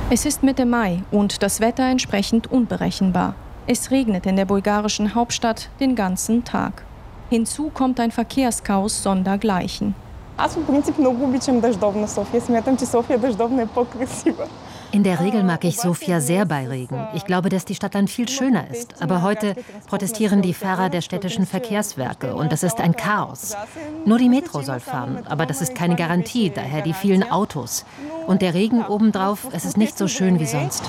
Es ist Mitte Mai und das Wetter entsprechend unberechenbar. Es regnet in der bulgarischen Hauptstadt den ganzen Tag. Hinzu kommt ein Verkehrschaos sondergleichen. In der Regel mag ich Sofia sehr bei Regen. Ich glaube, dass die Stadt dann viel schöner ist. Aber heute protestieren die Fahrer der städtischen Verkehrswerke und es ist ein Chaos. Nur die Metro soll fahren, aber das ist keine Garantie, daher die vielen Autos. Und der Regen obendrauf, es ist nicht so schön wie sonst.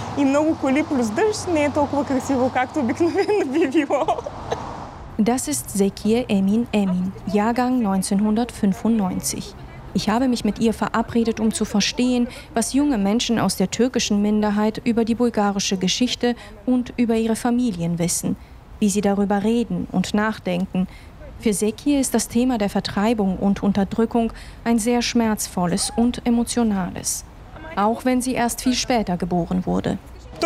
Das ist Zekiye Emin, Jahrgang 1995. Ich habe mich mit ihr verabredet, um zu verstehen, was junge Menschen aus der türkischen Minderheit über die bulgarische Geschichte und über ihre Familien wissen, wie sie darüber reden und nachdenken. Für Zekiye ist das Thema der Vertreibung und Unterdrückung ein sehr schmerzvolles und emotionales, auch wenn sie erst viel später geboren wurde.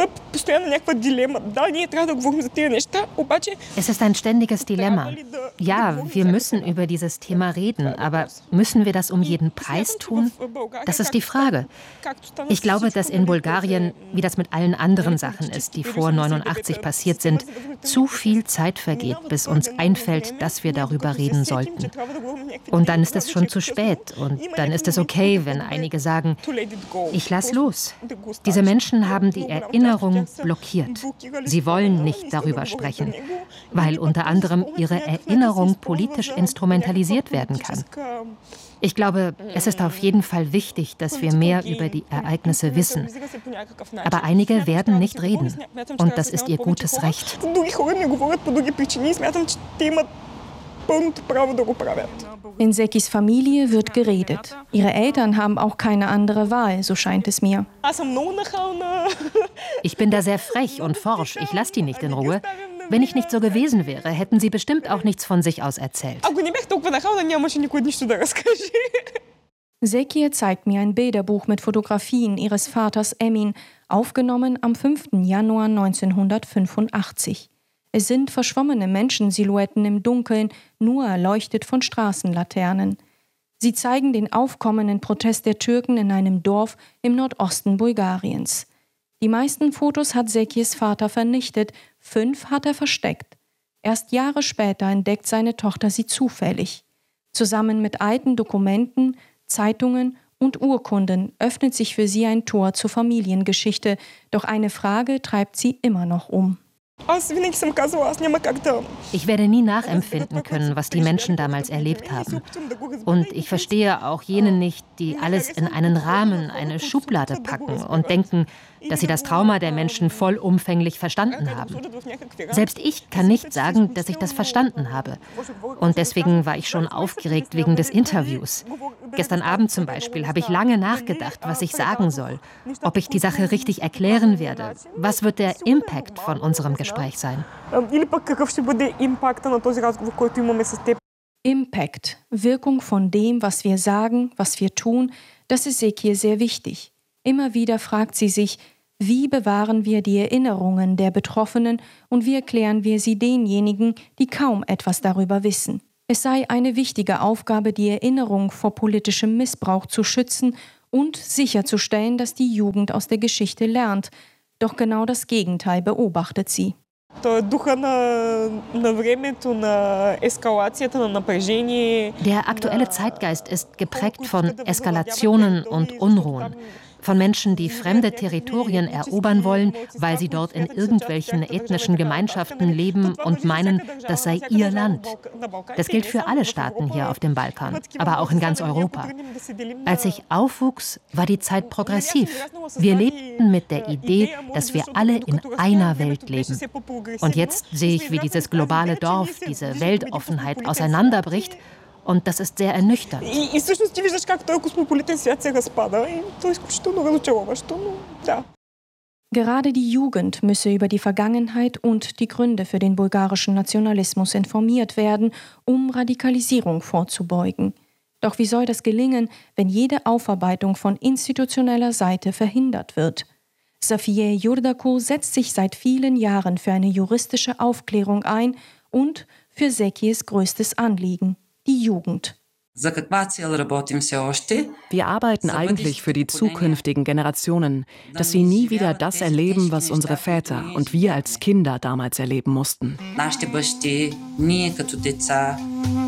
Es ist ein ständiges Dilemma. Ja, wir müssen über dieses Thema reden, aber müssen wir das um jeden Preis tun? Das ist die Frage. Ich glaube, dass in Bulgarien, wie das mit allen anderen Sachen ist, die vor 89 passiert sind, zu viel Zeit vergeht, bis uns einfällt, dass wir darüber reden sollten. Und dann ist es schon zu spät und dann ist es okay, wenn einige sagen, ich lass los. Diese Menschen haben die Erinnerung blockiert. Sie wollen nicht darüber sprechen, weil unter anderem ihre Erinnerung politisch instrumentalisiert werden kann. Ich glaube, es ist auf jeden Fall wichtig, dass wir mehr über die Ereignisse wissen. Aber einige werden nicht reden. Und das ist ihr gutes Recht. In Zekis Familie wird geredet. Ihre Eltern haben auch keine andere Wahl, so scheint es mir. Ich bin da sehr frech und forsch. Ich lasse die nicht in Ruhe. Wenn ich nicht so gewesen wäre, hätten sie bestimmt auch nichts von sich aus erzählt. Zekiye zeigt mir ein Bilderbuch mit Fotografien ihres Vaters Emin, aufgenommen am 5. Januar 1985. Es sind verschwommene Menschensilhouetten im Dunkeln, nur erleuchtet von Straßenlaternen. Sie zeigen den aufkommenden Protest der Türken in einem Dorf im Nordosten Bulgariens. Die meisten Fotos hat Zekiyes Vater vernichtet, 5 hat er versteckt. Erst Jahre später entdeckt seine Tochter sie zufällig. Zusammen mit alten Dokumenten, Zeitungen und Urkunden öffnet sich für sie ein Tor zur Familiengeschichte, doch eine Frage treibt sie immer noch um. Ich werde nie nachempfinden können, was die Menschen damals erlebt haben. Und ich verstehe auch jene nicht, die alles in einen Rahmen, eine Schublade packen und denken, dass sie das Trauma der Menschen vollumfänglich verstanden haben. Selbst ich kann nicht sagen, dass ich das verstanden habe. Und deswegen war ich schon aufgeregt wegen des Interviews. Gestern Abend zum Beispiel habe ich lange nachgedacht, was ich sagen soll, ob ich die Sache richtig erklären werde. Was wird der Impact von unserem Gespräch sein? Impact, Wirkung von dem, was wir sagen, was wir tun, das ist Zekiye sehr wichtig. Immer wieder fragt sie sich, wie bewahren wir die Erinnerungen der Betroffenen und wie erklären wir sie denjenigen, die kaum etwas darüber wissen. Es sei eine wichtige Aufgabe, die Erinnerung vor politischem Missbrauch zu schützen und sicherzustellen, dass die Jugend aus der Geschichte lernt. Doch genau das Gegenteil beobachtet sie. Der aktuelle Zeitgeist ist geprägt von Eskalationen und Unruhen. Von Menschen, die fremde Territorien erobern wollen, weil sie dort in irgendwelchen ethnischen Gemeinschaften leben und meinen, das sei ihr Land. Das gilt für alle Staaten hier auf dem Balkan, aber auch in ganz Europa. Als ich aufwuchs, war die Zeit progressiv. Wir lebten mit der Idee, dass wir alle in einer Welt leben. Und jetzt sehe ich, wie dieses globale Dorf, diese Weltoffenheit auseinanderbricht. Und das ist sehr ernüchternd. Gerade die Jugend müsse über die Vergangenheit und die Gründe für den bulgarischen Nationalismus informiert werden, um Radikalisierung vorzubeugen. Doch wie soll das gelingen, wenn jede Aufarbeitung von institutioneller Seite verhindert wird? Safiye Yurdaku setzt sich seit vielen Jahren für eine juristische Aufklärung ein und für Zekiyes größtes Anliegen: die Jugend. Wir arbeiten eigentlich für die zukünftigen Generationen, dass sie nie wieder das erleben, was unsere Väter und wir als Kinder damals erleben mussten.